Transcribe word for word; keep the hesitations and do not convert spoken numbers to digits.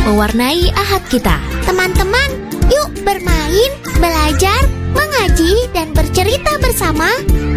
mewarnai ahad kita. Teman-teman, yuk bermain, belajar, mengaji, dan bercerita bersama